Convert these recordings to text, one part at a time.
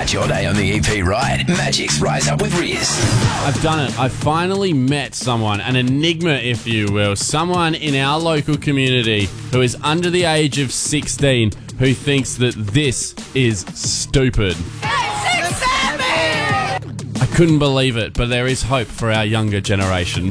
Start your day on the EP right. Magic's Rise Up with Riz. I've done it. I finally met someone, an enigma, if you will. Someone in our local community who is under the age of 16 who thinks that this is stupid. I couldn't believe it, but there is hope for our younger generation.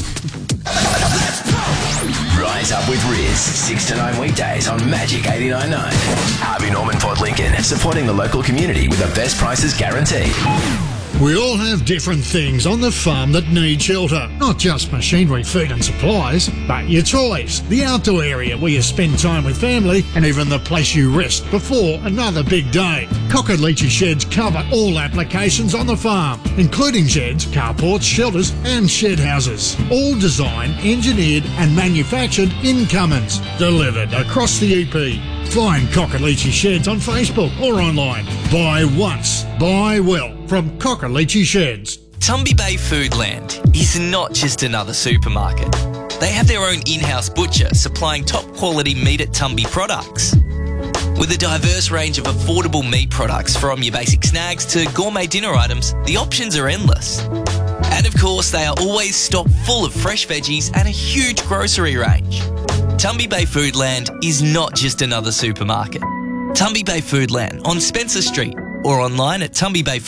Rise Up with Riz, 6 to 9 weekdays on Magic 89.9. Harvey Norman Port Lincoln, supporting the local community with the best prices guaranteed. We all have different things on the farm that need shelter. Not just machinery, feed and supplies, but your toys, the outdoor area where you spend time with family, and even the place you rest before another big day. Cockaleachy Sheds cover all applications on the farm, including sheds, carports, shelters and shed houses. All designed, engineered and manufactured in Cummins. Delivered across the EP. Find Cockaleachy Sheds on Facebook or online. Buy once, buy well from Cockaleachy Sheds. Tumby Bay Foodland is not just another supermarket. They have their own in-house butcher supplying top quality meat at Tumby products. With a diverse range of affordable meat products from your basic snacks to gourmet dinner items, the options are endless. And of course, they are always stocked full of fresh veggies and a huge grocery range. Tumby Bay Foodland is not just another supermarket. Tumby Bay Foodland on Spencer Street or online at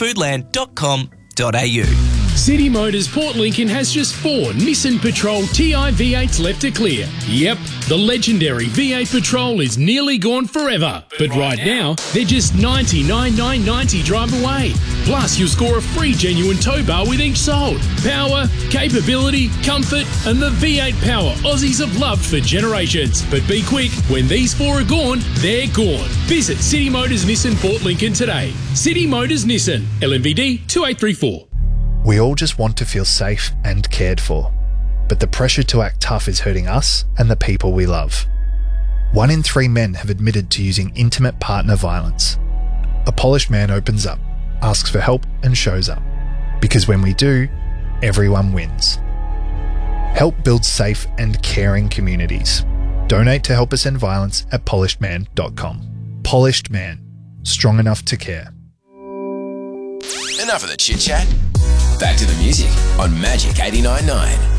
tumbybayfoodland.com.au. City Motors Port Lincoln has just 4 Nissan Patrol TI V8s left to clear. Yep, the legendary V8 Patrol is nearly gone forever. But right now, they're just $99,990 drive away. Plus, you'll score a free genuine tow bar with each sold. Power, capability, comfort, and the V8 power Aussies have loved for generations. But be quick, when these 4 are gone, they're gone. Visit City Motors Nissan Port Lincoln today. City Motors Nissan, LMVD 2834. We all just want to feel safe and cared for, but the pressure to act tough is hurting us and the people we love. 1 in 3 men have admitted to using intimate partner violence. A polished man opens up, asks for help and shows up. Because when we do, everyone wins. Help build safe and caring communities. Donate to Help Us End Violence at polishedman.com. Polished Man. Strong enough to care. Enough of the chit-chat. Back to the music on Magic 89.9.